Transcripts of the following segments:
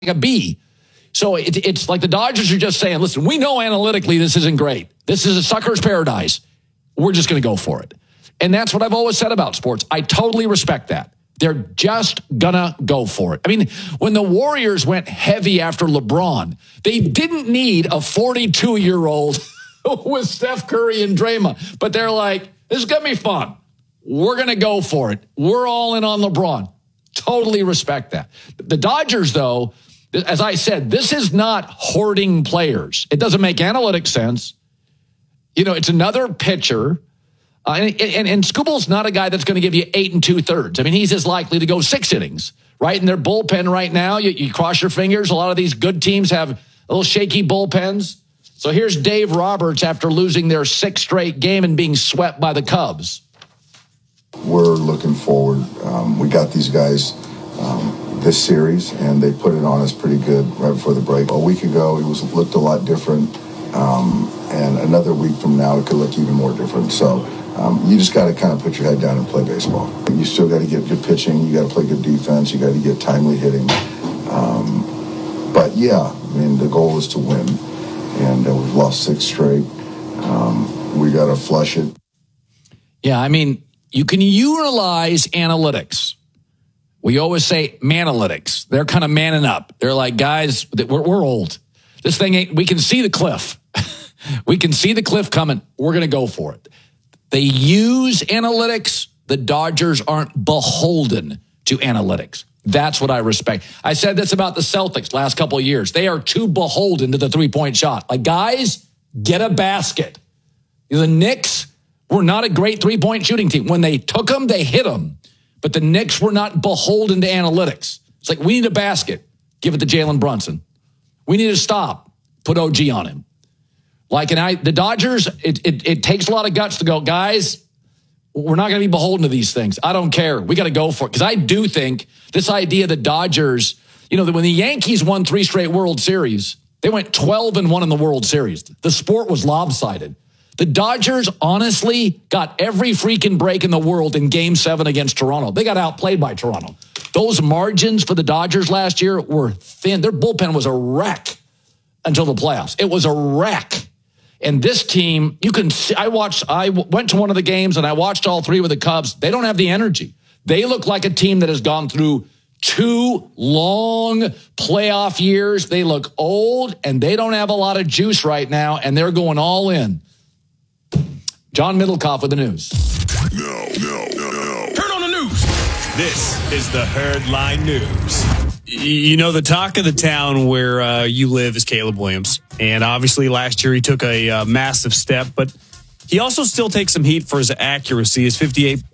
a B. So it's like the Dodgers are just saying, listen, we know analytically this isn't great. This is a sucker's paradise. We're just going to go for it. And that's what I've always said about sports. I totally respect that. They're just going to go for it. I mean, when the Warriors went heavy after LeBron, they didn't need a 42-year-old with Steph Curry and Draymond. But they're like, this is going to be fun. We're going to go for it. We're all in on LeBron. Totally respect that. The Dodgers, though, as I said, this is not hoarding players. It doesn't make analytic sense. You know, it's another pitcher. And Skubal's not a guy that's going to give you 8 2/3. I mean, he's as likely to go 6 innings, right? In their bullpen right now, you cross your fingers. A lot of these good teams have a little shaky bullpens. So here's Dave Roberts after losing their 6th straight game and being swept by the Cubs. We're looking forward. We got these guys this series, and they put it on us pretty good right before the break. A week ago, it looked a lot different, and another week from now, it could look even more different. So you just got to kind of put your head down and play baseball. You still got to get good pitching. You got to play good defense. You got to get timely hitting. But yeah, I mean, the goal is to win, and we've lost 6 straight. We got to flush it. Yeah, I mean, you can utilize analytics. We always say manalytics. They're kind of manning up. They're like, guys, we're old. This thing ain't, we can see the cliff. We can see the cliff coming. We're going to go for it. They use analytics. The Dodgers aren't beholden to analytics. That's what I respect. I said this about the Celtics last couple of years. They are too beholden to the three-point shot. Like, guys, get a basket. The Knicks were not a great three-point shooting team. When they took them, they hit them. But the Knicks were not beholden to analytics. It's like, we need a basket. Give it to Jalen Brunson. We need to stop. Put OG on him. Like, the Dodgers, it takes a lot of guts to go, guys, we're not going to be beholden to these things. I don't care. We got to go for it. Because I do think this idea the Dodgers, you know, when the Yankees won 3 straight World Series, they went 12-1 in the World Series. The sport was lopsided. The Dodgers honestly got every freaking break in the world in Game 7 against Toronto. They got outplayed by Toronto. Those margins for the Dodgers last year were thin. Their bullpen was a wreck until the playoffs. It was a wreck. And this team, you can see, I went to one of the games and I watched all 3 with the Cubs. They don't have the energy. They look like a team that has gone through 2 long playoff years. They look old and they don't have a lot of juice right now, and they're going all in. John Middlecoff with the news. No. Turn on the news. This is the Herdline News. You know, the talk of the town where you live is Caleb Williams. And obviously last year he took a massive step, but he also still takes some heat for his accuracy. His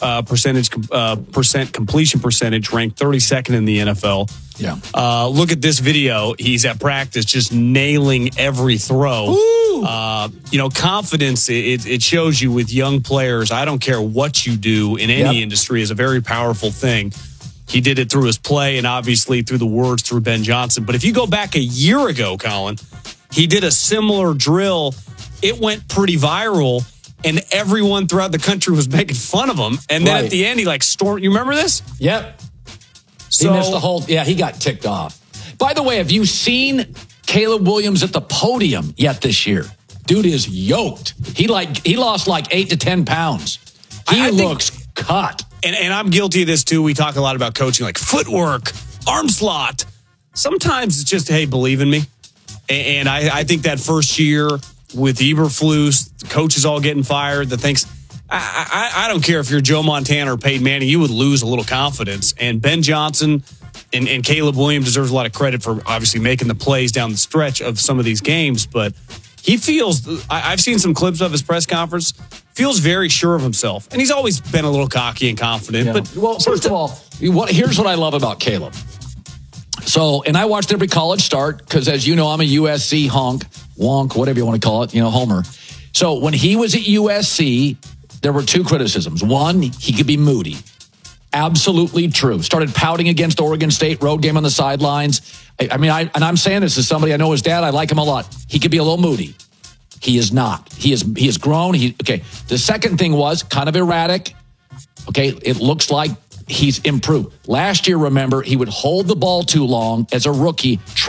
58% completion percentage ranked 32nd in the NFL. Yeah. Look at this video. He's at practice just nailing every throw. Confidence, it shows you with young players. I don't care what you do in any industry is a very powerful thing. He did it through his play and obviously through the words through Ben Johnson. But if you go back a year ago, Colin, he did a similar drill. It went pretty viral, and everyone throughout the country was making fun of him. And then at the end, he stormed. You remember this? Yep. So, he missed the whole. Yeah, he got ticked off. By the way, have you seen Caleb Williams at the podium yet this year? Dude is yoked. He lost 8 to 10 pounds. He looks cut. And I'm guilty of this too. We talk a lot about coaching, like footwork, arm slot. Sometimes it's just, hey, believe in me. And I think that first year with Eberflus, the coaches all getting fired, the things. I don't care if you're Joe Montana or Peyton Manning, you would lose a little confidence. And Ben Johnson and Caleb Williams deserves a lot of credit for obviously making the plays down the stretch of some of these games. But he feels, I've seen some clips of his press conference, feels very sure of himself. And he's always been a little cocky and confident. Yeah. But first of all, here's what I love about Caleb. So, and I watched every college start because, as you know, I'm a USC wonk, whatever you want to call it, homer. So when he was at USC, there were 2 criticisms. One, he could be moody. Absolutely true. Started pouting against Oregon State, road game on the sidelines. I'm saying this as somebody, I know his dad, I like him a lot. He could be a little moody. He is not. He has grown. The second thing was kind of erratic. Okay, it looks like he's improved. Last year, remember, he would hold the ball too long as a rookie.